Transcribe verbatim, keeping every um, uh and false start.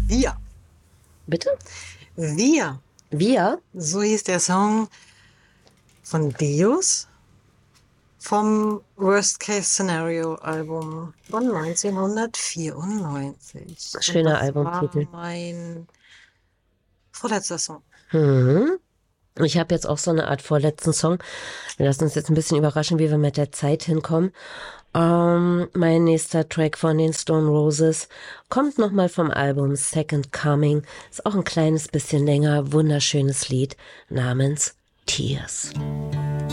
Wir. Bitte? Wir. Wir? So hieß der Song von Deus vom Worst Case Scenario Album von neunzehnhundertvierundneunzig. Und Schöner das war Albumtitel. mein vorletzter Song. Mhm. Ich habe jetzt auch so eine Art vorletzten Song. Wir lassen uns jetzt ein bisschen überraschen, wie wir mit der Zeit hinkommen. Ähm, mein nächster Track von den Stone Roses kommt nochmal vom Album Second Coming. Ist auch ein kleines bisschen länger, wunderschönes Lied namens Tears.